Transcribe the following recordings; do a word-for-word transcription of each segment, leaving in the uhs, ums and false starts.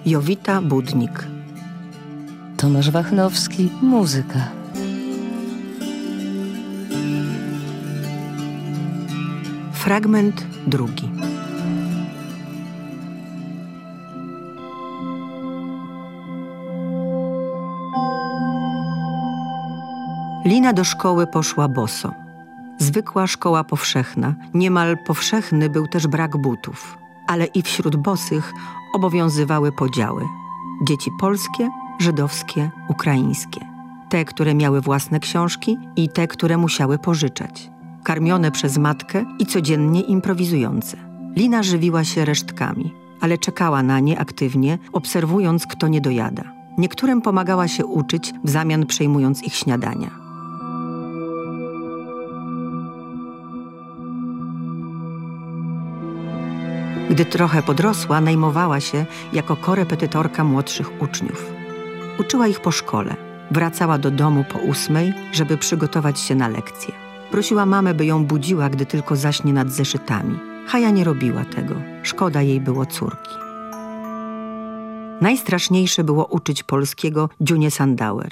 Jowita Budnik. Tomasz Wachnowski, muzyka. Fragment drugi. Lina do szkoły poszła boso. Zwykła szkoła powszechna, niemal powszechny był też brak butów. Ale i wśród bosych obowiązywały podziały. Dzieci polskie, żydowskie, ukraińskie. Te, które miały własne książki i te, które musiały pożyczać. Karmione przez matkę i codziennie improwizujące. Lina żywiła się resztkami, ale czekała na nie aktywnie, obserwując, kto nie dojada. Niektórym pomagała się uczyć, w zamian przejmując ich śniadania. Gdy trochę podrosła, najmowała się jako korepetytorka młodszych uczniów. Uczyła ich po szkole. Wracała do domu po ósmej, żeby przygotować się na lekcje. Prosiła mamę, by ją budziła, gdy tylko zaśnie nad zeszytami. Haja nie robiła tego. Szkoda jej było córki. Najstraszniejsze było uczyć polskiego Dziunię Sandauer.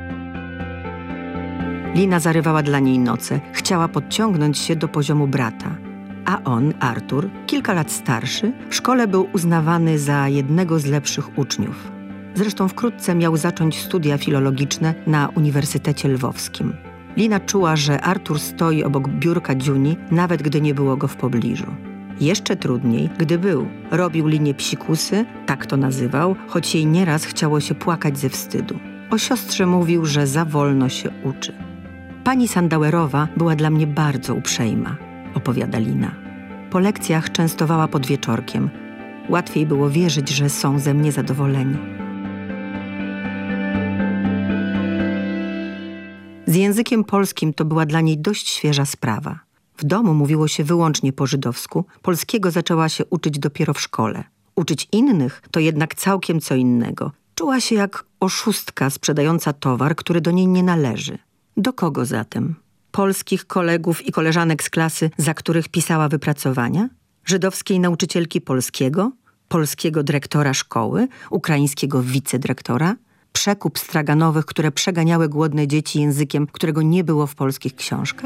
Lina zarywała dla niej noce. Chciała podciągnąć się do poziomu brata. A on, Artur, kilka lat starszy, w szkole był uznawany za jednego z lepszych uczniów. Zresztą wkrótce miał zacząć studia filologiczne na Uniwersytecie Lwowskim. Lina czuła, że Artur stoi obok biurka Dziuni, nawet gdy nie było go w pobliżu. Jeszcze trudniej, gdy był. Robił Linie psikusy, tak to nazywał, choć jej nieraz chciało się płakać ze wstydu. O siostrze mówił, że za wolno się uczy. Pani Sandauerowa była dla mnie bardzo uprzejma, opowiada Lina. Po lekcjach częstowała podwieczorkiem. Łatwiej było wierzyć, że są ze mnie zadowoleni. Z językiem polskim to była dla niej dość świeża sprawa. W domu mówiło się wyłącznie po żydowsku, polskiego zaczęła się uczyć dopiero w szkole. Uczyć innych to jednak całkiem co innego. Czuła się jak oszustka sprzedająca towar, który do niej nie należy. Do kogo zatem? Polskich kolegów i koleżanek z klasy, za których pisała wypracowania? Żydowskiej nauczycielki polskiego? Polskiego dyrektora szkoły? Ukraińskiego wicedyrektora? Przekup straganowych, które przeganiały głodne dzieci językiem, którego nie było w polskich książkach?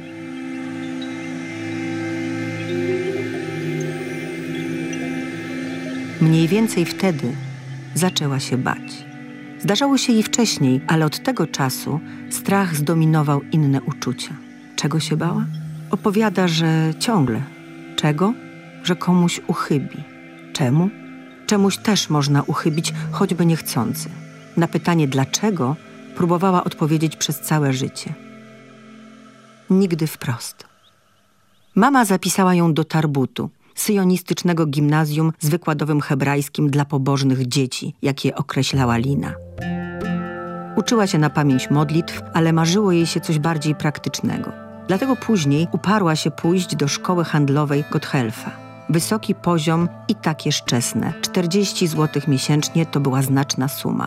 Mniej więcej wtedy zaczęła się bać. Zdarzało się jej wcześniej, ale od tego czasu strach zdominował inne uczucia. Czego się bała? Opowiada, że ciągle. Czego? Że komuś uchybi. Czemu? Czemuś też można uchybić, choćby niechcący. Na pytanie dlaczego próbowała odpowiedzieć przez całe życie. Nigdy wprost. Mama zapisała ją do Tarbutu, syjonistycznego gimnazjum z wykładowym hebrajskim dla pobożnych dzieci, jak je określała Lina. Uczyła się na pamięć modlitw, ale marzyło jej się coś bardziej praktycznego. Dlatego później uparła się pójść do szkoły handlowej Gotthelfa. Wysoki poziom i takie szczesne. czterdzieści złotych miesięcznie to była znaczna suma.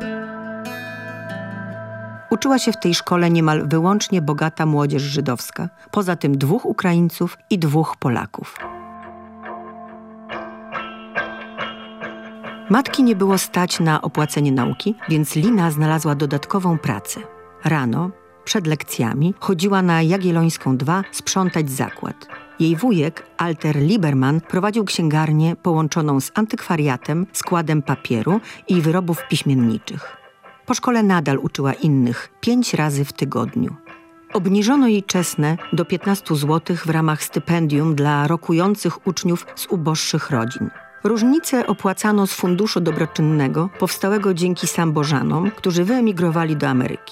Uczyła się w tej szkole niemal wyłącznie bogata młodzież żydowska, poza tym dwóch Ukraińców i dwóch Polaków. Matki nie było stać na opłacenie nauki, więc Lina znalazła dodatkową pracę. Rano, przed lekcjami, chodziła na Jagiellońską dwa sprzątać zakład. Jej wujek, Alter Lieberman, prowadził księgarnię połączoną z antykwariatem, składem papieru i wyrobów piśmienniczych. Po szkole nadal uczyła innych pięć razy w tygodniu. Obniżono jej czesne do piętnastu złotych w ramach stypendium dla rokujących uczniów z uboższych rodzin. Różnice opłacano z funduszu dobroczynnego powstałego dzięki Sambożanom, którzy wyemigrowali do Ameryki.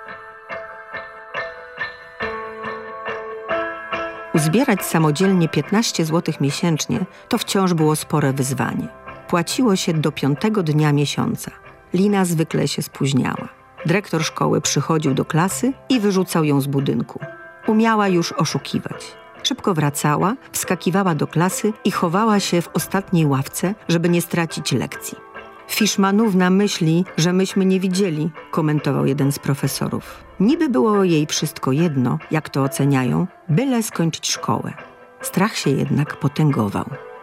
Uzbierać samodzielnie piętnaście złotych miesięcznie to wciąż było spore wyzwanie. Płaciło się do piątego dnia miesiąca. Lina zwykle się spóźniała. Dyrektor szkoły przychodził do klasy i wyrzucał ją z budynku. Umiała już oszukiwać. Szybko wracała, wskakiwała do klasy i chowała się w ostatniej ławce, żeby nie stracić lekcji. Fiszmanówna myśli, że myśmy nie widzieli, komentował jeden z profesorów. Niby było jej wszystko jedno, jak to oceniają, byle skończyć szkołę. Strach się jednak potęgował.